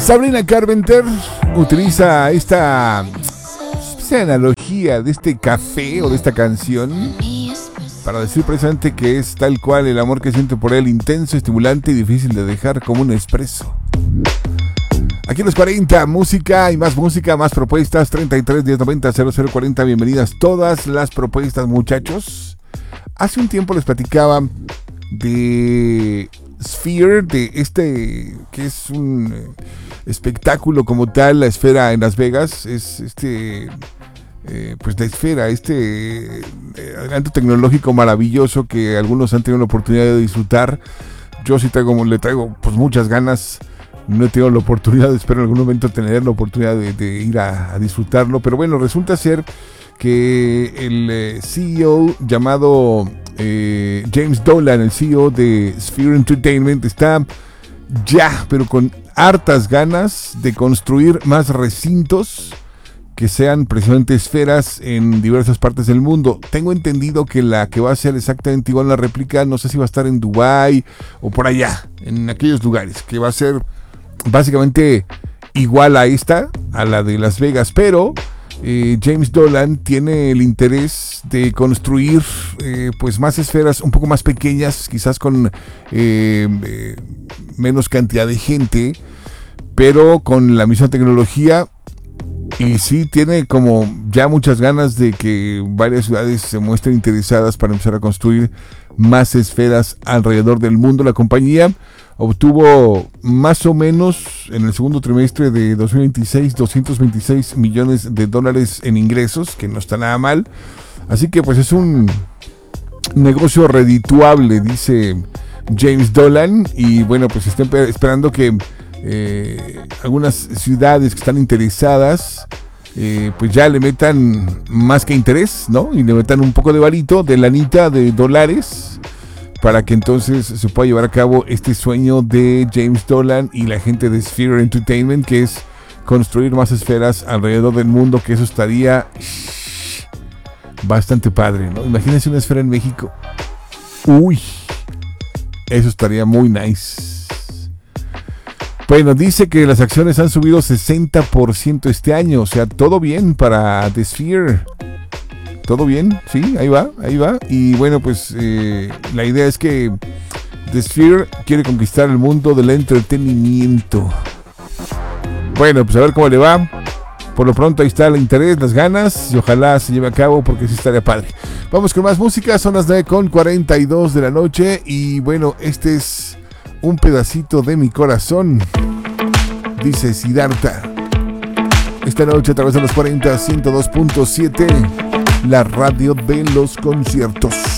Sabrina Carpenter utiliza esta analogía de este café o de esta canción para decir precisamente que es tal cual el amor que siente por él, intenso, estimulante y difícil de dejar, como un espresso. Aquí en los 40, música y más música, más propuestas. 33 10 90 0040. Bienvenidas todas las propuestas, muchachos. Hace un tiempo les platicaba de Sphere, de este que es un espectáculo como tal, la Esfera en Las Vegas. Es pues la Esfera, adelanto tecnológico maravilloso que algunos han tenido la oportunidad de disfrutar. Yo sí le traigo pues muchas ganas. No he tenido la oportunidad, espero en algún momento tener la oportunidad de ir a disfrutarlo. Pero bueno, resulta ser que el CEO llamado James Dolan, el CEO de Sphere Entertainment, está ya, pero con hartas ganas de construir más recintos que sean precisamente esferas en diversas partes del mundo. Tengo entendido que la que va a ser exactamente igual a la réplica, no sé si va a estar en Dubái o por allá, en aquellos lugares, que va a ser básicamente igual a la de Las Vegas, pero James Dolan tiene el interés de construir pues más esferas un poco más pequeñas, quizás con menos cantidad de gente, pero con la misma tecnología. Y sí, tiene como ya muchas ganas de que varias ciudades se muestren interesadas para empezar a construir más esferas alrededor del mundo. La compañía obtuvo más o menos en el segundo trimestre de 2026 $226 millones en ingresos, que no está nada mal. Así que pues es un negocio redituable, dice James Dolan. Y bueno, pues está esperando que algunas ciudades que están interesadas pues ya le metan más que interés, ¿no? Y le metan un poco de varito, de lanita, de dólares, para que entonces se pueda llevar a cabo este sueño de James Dolan y la gente de Sphere Entertainment, que es construir más esferas alrededor del mundo, que eso estaría bastante padre, ¿no? Imagínense una esfera en México. Uy, eso estaría muy nice. Bueno, dice que las acciones han subido 60% este año, o sea, todo bien para The Sphere. Todo bien, sí, ahí va. Y bueno, pues la idea es que The Sphere quiere conquistar el mundo del entretenimiento. Bueno, pues a ver cómo le va. Por lo pronto ahí está el interés, las ganas, y ojalá se lleve a cabo porque sí estaría padre. Vamos con más música, son las 9:42 de la noche. Y bueno, este es un pedacito de mi corazón, dice Siddhartha. Esta noche a través de los 40, 102.7, la radio de los conciertos.